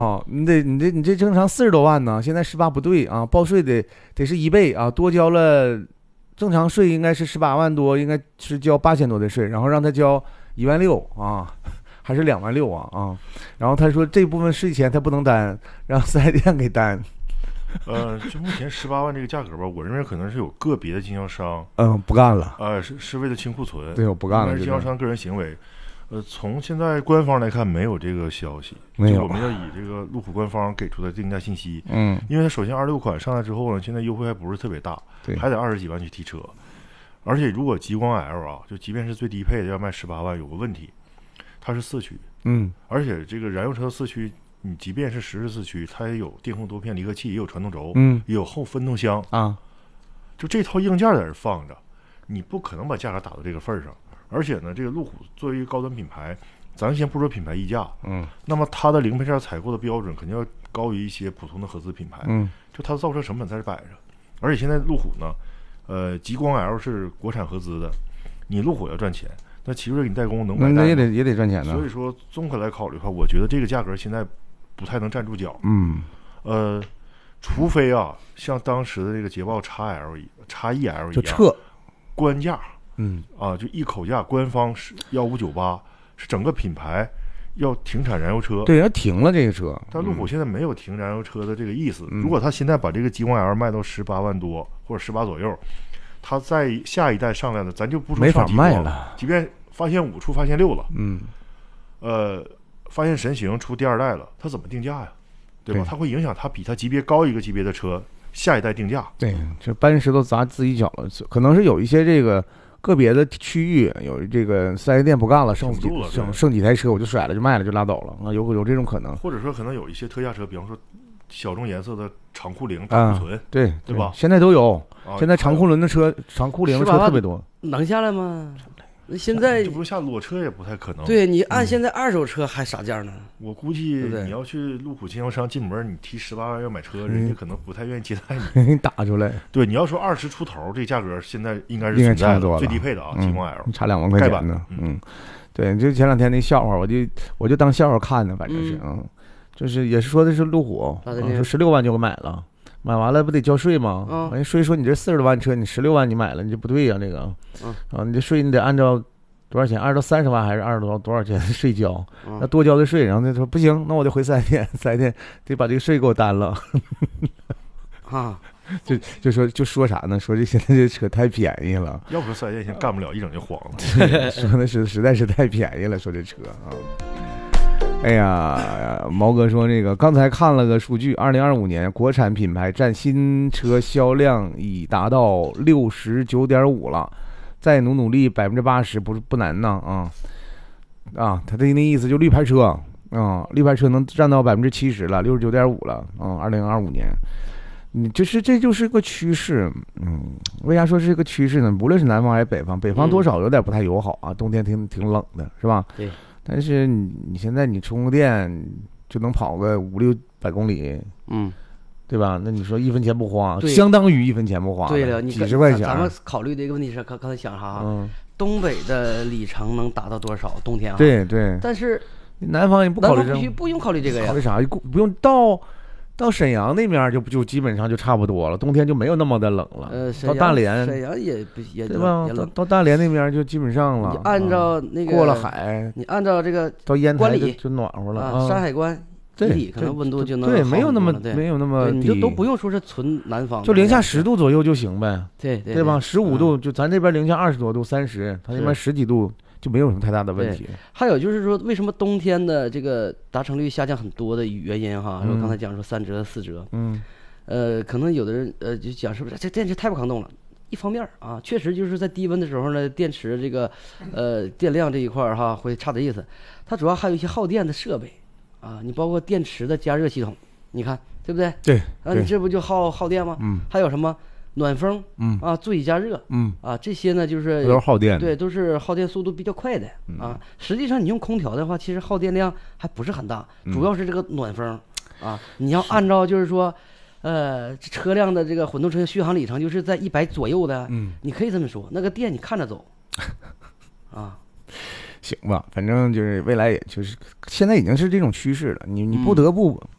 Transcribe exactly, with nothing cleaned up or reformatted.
哦，你得你这你这正常四十多万呢，现在十八不对啊，报税得得是一倍啊，多交了，正常税应该是十八万多，应该是交八千多的税，然后让他交一万六啊，还是两万六啊啊，然后他说这部分税钱他不能担，让四 S 店给担。 呃，就目前十八万这个价格吧，我认为可能是有个别的经销商， 嗯，不干了， 呃，是是为了清库存， 对，我不干了， 是经销商个人行为。呃，从现在官方来看，没有这个消息， 没有。 我们要以这个路虎官方给出的定价信息， 嗯， 因为它首先二六款上来之后呢，现在优惠还不是特别大， 对， 还得二十几万去提车，而且如果极光 L 啊，就即便是最低配的要卖十八万，有个问题，它是四驱， 嗯， 而且这个燃油车四驱，你即便是实时四驱，它也有电控多片离合器，也有传动轴， 嗯， 也有后分动箱啊， 就这套硬件在这放着，你不可能把价格打到这个份上。而且呢，这个路虎作为一个高端品牌，咱先不说品牌溢价， 嗯， 那么它的零配件采购的标准肯定要高于一些普通的合资品牌， 嗯， 就它的造车成本在这摆着。而且现在路虎呢，呃，极光 L 是国产合资的，你路虎要赚钱，那奇瑞给你代工能买单吗？ 那也得也得赚钱呢。 所以说，综合来考虑的话，我觉得这个价格现在不太能站住脚。 嗯， 呃，除非啊，像当时的这个捷豹 X L 一、X E L 一样， 就撤官价。 嗯啊，就一口价，官方是幺五九八，是整个品牌要停产燃油车。 对，要停了这个车。 但路虎现在没有停燃油车的这个意思。 嗯、 如果他现在把这个极光 L 卖到十八万多或者十八左右，他在下一代上来了，咱就不说没法卖了。 即便发现五出发现六了， 嗯， 呃，发现神行出第二代了，他怎么定价呀？对吧？ 对， 它会影响它比它级别高一个级别的车下一代定价。 对，这搬石头砸自己脚了，可能是有一些这个。个别的区域有这个四 S 店不干了，剩几剩剩几台车我就甩了就卖了就拉倒了啊，有有这种可能， 或者说可能有一些特价车，比方说小众颜色的长库零大库存， 啊、对对吧？ 现在都有， 啊、 现在长库轮的车、长库零的车特别多， 能下来吗？现在就不用下裸车也不太可能。 对你按现在二手车还啥价呢？ 嗯、我估计你要去路虎经销商进门，你提十八万要买车， 嗯、 人家可能不太愿意接待你， 给你打出来。 对，你要说二十出头，这价格现在应该是存在的，最低配的啊，极光 L、 嗯、差两万块钱呢。嗯，嗯对，就前两天那笑话，我就我就当笑话看的，反正是嗯，就是也是说的是路虎，嗯、说十六万就给买了。买完了不得交税吗？ 嗯， 完税说你这四十多万车，你十六万你买了，你这不对呀、啊，这个， 嗯， 啊，你这税你得按照多少钱？按照三十万还是二十多多少钱的税交？那多交的税，然后他说不行，那我得回四 S 店，四 S 店得把这个税给我担了。 啊， 就就说就说啥呢？说这现在这车太便宜了， 要不说四 S 店现在干不了，一整就黄了。 说的是实在是太便宜了，说这车啊。哎呀，毛哥说那个刚才看了个数据，二零二五年国产品牌占新车销量已达到六十九点五了，再努努力百分之八十不是不难呢啊啊！他的那意思就绿牌车啊，绿牌车能占到百分之七十了，六十九点五了啊！二零二五年，你就是这就是个趋势，嗯，为啥说是个趋势呢？无论是南方还是北方，北方多少有点不太友好啊，冬天挺挺冷的，是吧？ 对。 但是你你现在你充个电就能跑个五六百公里， 嗯， 对吧？那你说一分钱不花，相当于一分钱不花。 对了，你几十块钱。 咱们考虑的一个问题是，刚刚才想啥哈？ 嗯， 东北的里程能达到多少？冬天啊？ 对对。 但是南方也不考虑这， 必须不用考虑这个呀。 考虑啥？不用到。到沈阳那边就就基本上就差不多了，冬天就没有那么的冷了。 呃， 到大连， 沈阳也不也对吧？到到大连那边就基本上了。 你按照那个过了海， 你按照这个到烟台就就暖和了。 啊，山海关一里可能温度就能对，没有那么没有那么低， 你就都不用说是纯南方， 就零下十度左右就行呗。 对对对吧？十五度就咱这边零下二十多度，三十，他那边十几度。就没有什么太大的问题。 还有就是说，为什么冬天的这个达成率下降很多的原因哈？我、嗯、刚才讲说三折四折， 嗯， 呃，可能有的人呃就讲是不是这电池太不抗冻了？一方面啊，确实就是在低温的时候呢，电池这个呃电量这一块哈会差点意思。它主要还有一些耗电的设备啊，你包括电池的加热系统，你看对不对？ 对， 啊，你这不就耗耗电吗？ 嗯， 还有什么？暖风， 嗯啊，座椅加热， 嗯啊，这些呢就是都是耗电， 对，都是耗电速度比较快的啊。实际上你用空调的话，其实耗电量还不是很大，主要是这个暖风啊。你要按照就是说，呃，车辆的这个混动车续航里程就是在一百左右的， 嗯， 你可以这么说，那个电你看着走，啊。 行吧，反正就是未来，也就是现在已经是这种趋势了。你你不得不